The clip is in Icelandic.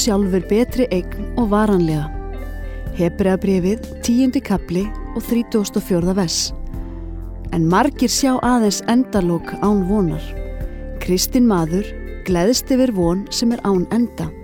sjálfur betri eign og varanlega. Hebreabréfið 10. kapli og 34. vers. En margir sjá aðeins endalok án vonar. Kristinn maður gleðst yfir von sem án enda.